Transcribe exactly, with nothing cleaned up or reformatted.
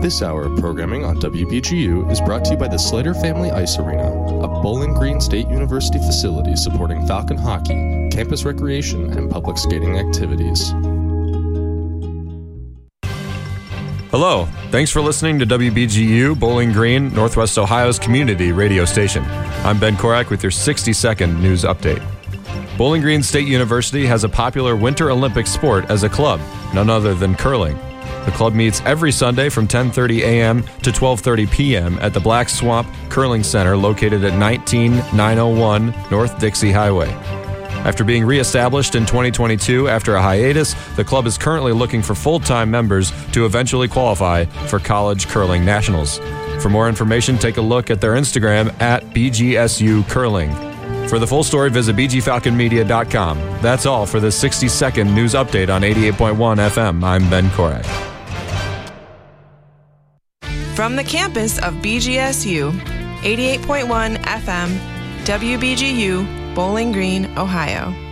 This hour of programming on W B G U is brought to you by the Slater Family Ice Arena, a Bowling Green State University facility supporting Falcon hockey, campus recreation, and public skating activities. Hello, thanks for listening to W B G U, Bowling Green, Northwest Ohio's community radio station. I'm Ben Korak with your sixty-second news update. Bowling Green State University has a popular Winter Olympic sport as a club, none other than curling. The club meets every Sunday from ten thirty a.m. to twelve thirty p.m. at the Black Swamp Curling Center located at nineteen nine oh one North Dixie Highway. After being reestablished in twenty twenty-two after a hiatus, the club is currently looking for full-time members to eventually qualify for College Curling Nationals. For more information, take a look at their Instagram at B G S U Curling. For the full story, visit b g falcon media dot com. That's all for this sixty-second news update on eighty-eight point one F M. I'm Ben Korak. From the campus of B G S U, eighty-eight point one F M, W B G U, Bowling Green, Ohio.